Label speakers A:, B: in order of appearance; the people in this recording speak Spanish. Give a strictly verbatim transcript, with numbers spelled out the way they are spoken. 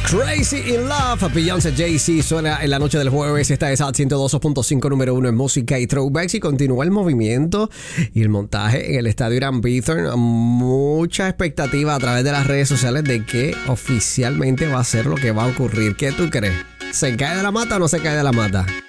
A: Crazy in Love, Beyoncé, Jay-Z suena en la noche del jueves. Esta es Hot ciento dos punto cinco, número uno en música y throwbacks. Y continúa el movimiento y el montaje en el estadio Irán Bithorn. Mucha expectativa a través de las redes sociales de que oficialmente va a ser lo que va a ocurrir. ¿Qué tú crees? ¿Se cae de la mata o no se cae de la mata?